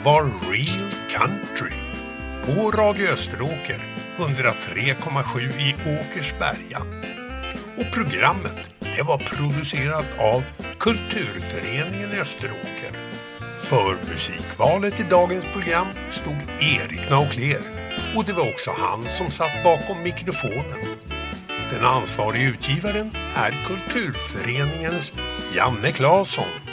var Real Country på Radio Österåker 103,7 i Åkersberga. Och programmet det var producerat av Kulturföreningen Österåker. För musikvalet i dagens program stod Erik Naukler och det var också han som satt bakom mikrofonen. Den ansvariga utgivaren är Kulturföreningens Janne Claesson.